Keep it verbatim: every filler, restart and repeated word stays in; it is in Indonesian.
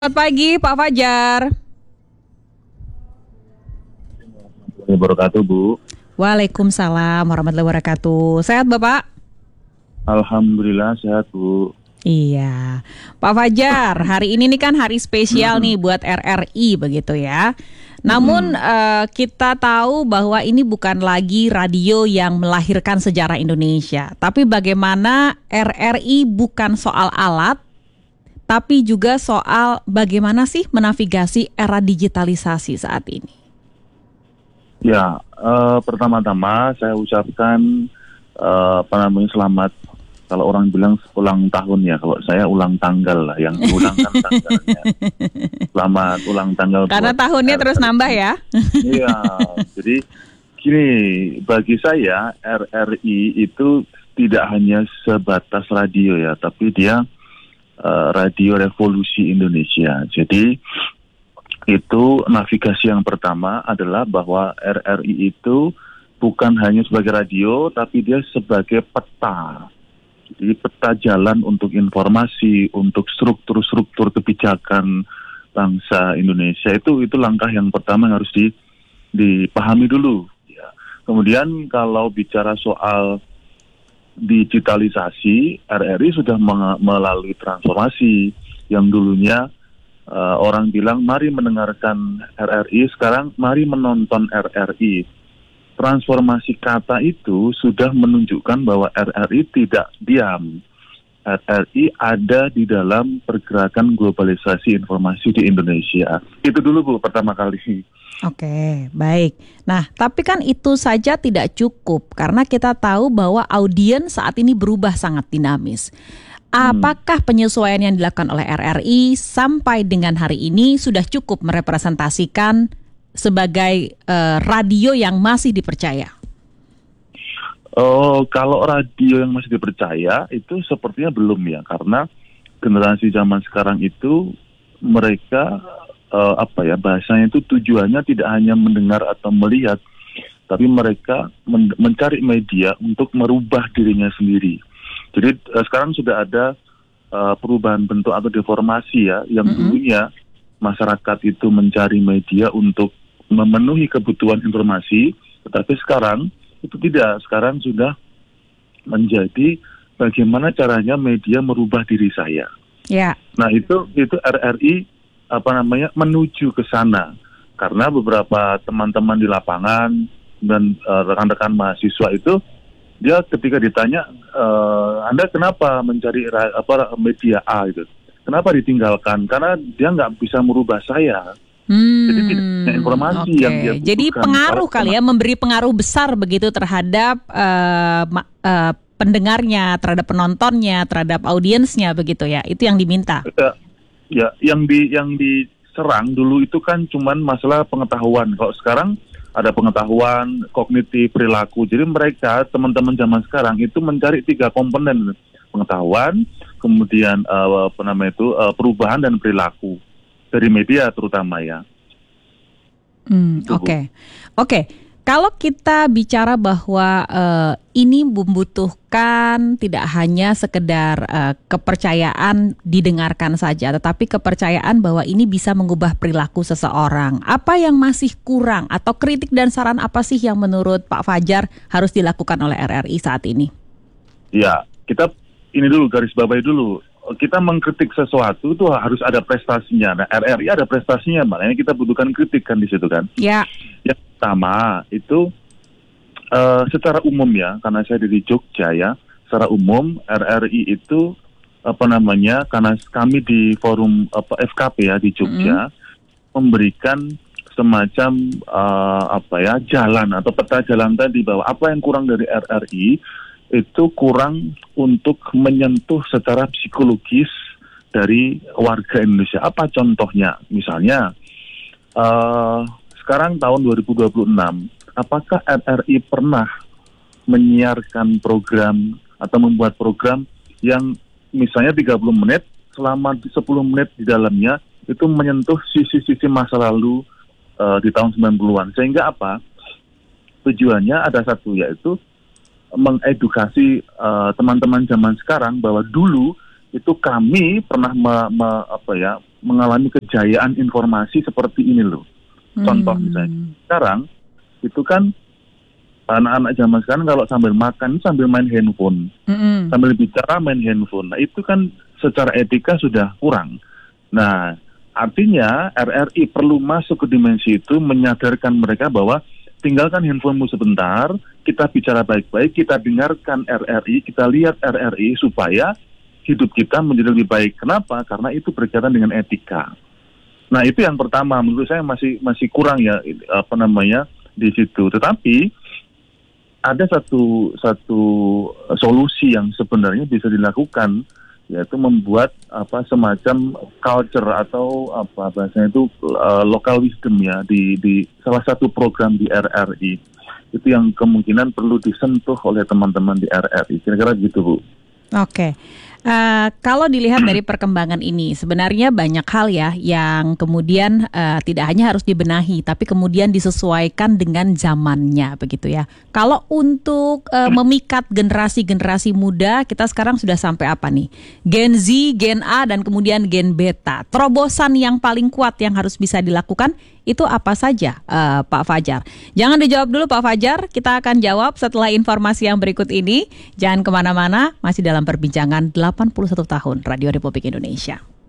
Selamat pagi Pak Fajar. Wabarakatuh, Bu. Waalaikumsalam warahmatullahi wabarakatuh. Sehat Bapak? Alhamdulillah sehat, Bu. Iya. Pak Fajar, hari ini nih kan hari spesial nih buat R R I begitu ya. Namun eh, kita tahu bahwa ini bukan lagi radio yang melahirkan sejarah Indonesia, tapi bagaimana R R I bukan soal alat, tapi juga soal bagaimana sih menavigasi era digitalisasi saat ini. Ya, eh, pertama-tama saya ucapkan eh, apa namanya selamat. Kalau orang bilang ulang tahun ya, kalau saya ulang tanggal lah, yang diulangkan tanggalnya. Selamat ulang tanggal. Karena tahunnya R R I terus nambah ya. Iya, jadi gini, bagi saya R R I itu tidak hanya sebatas radio ya, tapi dia uh, radio revolusi Indonesia. Jadi itu navigasi yang pertama adalah bahwa R R I itu bukan hanya sebagai radio, tapi dia sebagai peta. Jadi peta jalan untuk informasi, untuk struktur-struktur kebijakan bangsa Indonesia. Itu itu langkah yang pertama yang harus di, dipahami dulu. Ya. Kemudian kalau bicara soal digitalisasi, R R I sudah meng- melalui transformasi yang dulunya uh, orang bilang mari mendengarkan R R I, sekarang mari menonton R R I. Transformasi kata itu sudah menunjukkan bahwa R R I tidak diam. R R I ada di dalam pergerakan globalisasi informasi di Indonesia. Itu dulu Bu, pertama kali. Oke, baik. Nah, tapi kan itu saja tidak cukup karena kita tahu bahwa audiens saat ini berubah sangat dinamis. Apakah penyesuaian yang dilakukan oleh R R I sampai dengan hari ini sudah cukup merepresentasikan sebagai uh, radio yang masih dipercaya? Oh, kalau radio yang masih dipercaya itu sepertinya belum ya, karena generasi zaman sekarang itu mereka uh, apa ya bahasanya itu tujuannya tidak hanya mendengar atau melihat, tapi mereka men- mencari media untuk merubah dirinya sendiri. Jadi uh, sekarang sudah ada uh, perubahan bentuk atau deformasi ya, yang mm-hmm. dulunya masyarakat itu mencari media untuk memenuhi kebutuhan informasi, tetapi sekarang itu tidak. Sekarang sudah menjadi bagaimana caranya media merubah diri saya. Ya. Nah itu itu R R I apa namanya menuju ke sana, karena beberapa teman-teman di lapangan dan uh, rekan-rekan mahasiswa itu dia ketika ditanya uh, Anda kenapa mencari ra- apa media A itu, kenapa ditinggalkan? Karena dia nggak bisa merubah saya. Hmm, Jadi tidak ada informasi okay. yang dia butuhkan. Jadi pengaruh kali ya, memberi pengaruh besar begitu terhadap uh, ma- uh, pendengarnya, terhadap penontonnya, terhadap audiensnya begitu ya. Itu yang diminta. Ya, ya yang di yang diserang dulu itu kan cuman masalah pengetahuan. Kalau sekarang ada pengetahuan, kognitif, perilaku. Jadi mereka teman-teman zaman sekarang itu mencari tiga komponen: pengetahuan, kemudian uh, apa namanya itu uh, perubahan dan perilaku. Dari media terutama ya. Hmm, Oke, okay. Oke. Okay. Kalau kita bicara bahwa uh, ini membutuhkan tidak hanya sekedar uh, kepercayaan didengarkan saja, tetapi kepercayaan bahwa ini bisa mengubah perilaku seseorang. Apa yang masih kurang atau kritik dan saran apa sih yang menurut Pak Fajar harus dilakukan oleh R R I saat ini? Ya, kita ini dulu garis bawahi dulu. Kita mengkritik sesuatu itu harus ada prestasinya. Nah, R R I ada prestasinya, makanya kita butuhkan kritik kan di situ kan. Ya. Yang pertama itu uh, secara umum ya, karena saya dari Jogja ya, secara umum R R I itu apa namanya, karena kami di forum apa F K P ya di Jogja mm-hmm. memberikan semacam uh, apa ya jalan atau peta jalan tadi bahwa apa yang kurang dari R R I itu kurang untuk menyentuh secara psikologis dari warga Indonesia. Apa contohnya? Misalnya, uh, sekarang tahun dua ribu dua puluh enam, apakah R R I pernah menyiarkan program atau membuat program yang misalnya tiga puluh menit, selama sepuluh menit di dalamnya itu menyentuh sisi-sisi masa lalu uh, di tahun sembilan puluhan. Sehingga apa? Tujuannya ada satu, yaitu mengedukasi uh, teman-teman zaman sekarang bahwa dulu itu kami pernah me, me, apa ya, mengalami kejayaan informasi seperti ini loh. Contoh hmm. misalnya, sekarang itu kan anak-anak zaman sekarang kalau sambil makan sambil main handphone, hmm. sambil bicara main handphone. Nah itu kan secara etika sudah kurang. Nah artinya R R I perlu masuk ke dimensi itu, menyadarkan mereka bahwa tinggalkan handphonemu sebentar, kita bicara baik-baik, kita dengarkan R R I, kita lihat R R I supaya hidup kita menjadi lebih baik. Kenapa? Karena itu berkaitan dengan etika. Nah itu yang pertama, menurut saya masih masih kurang ya, apa namanya, di situ. Tetapi ada satu satu solusi yang sebenarnya bisa dilakukan, yaitu membuat apa semacam culture atau apa bahasanya itu uh, local wisdom ya di di salah satu program di R R I. Itu yang kemungkinan perlu disentuh oleh teman-teman di R R I. Kira-kira gitu, Bu. Oke. Uh, kalau dilihat dari perkembangan ini, sebenarnya banyak hal ya yang kemudian uh, tidak hanya harus dibenahi, tapi kemudian disesuaikan dengan zamannya, begitu ya. Kalau untuk uh, memikat generasi-generasi muda, kita sekarang sudah sampai apa nih? Gen Z, Gen A, dan kemudian Gen Beta. Terobosan yang paling kuat yang harus bisa dilakukan itu apa saja, uh, Pak Fajar? Jangan dijawab dulu, Pak Fajar. Kita akan jawab setelah informasi yang berikut ini. Jangan kemana-mana, masih dalam perbincangan delapan puluh satu tahun Radio Republik Indonesia.